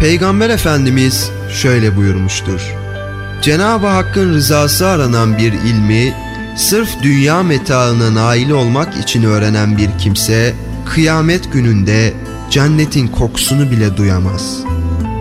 Peygamber Efendimiz şöyle buyurmuştur: Cenab-ı Hakk'ın rızası aranan bir ilmi sırf dünya metaına nail olmak için öğrenen bir kimse kıyamet gününde cennetin kokusunu bile duyamaz.